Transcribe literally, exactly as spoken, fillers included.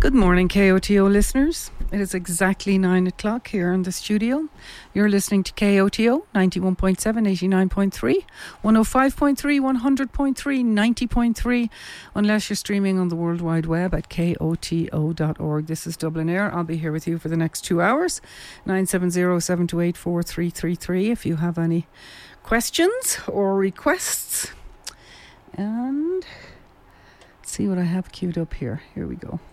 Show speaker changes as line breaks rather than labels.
Good morning, K O T O listeners. It is exactly nine o'clock here in the studio. You're listening to K O T O, ninety-one point seven, eighty-nine point three, one oh five point three, one hundred point three, ninety point three, unless you're streaming on the World Wide Web at K O T O dot org. This is Dublin Air. I'll be here with you for the next two hours. nine seven zero, seven two eight, four three three three if you have any questions or requests. And let's see what I have queued up here. Here we go.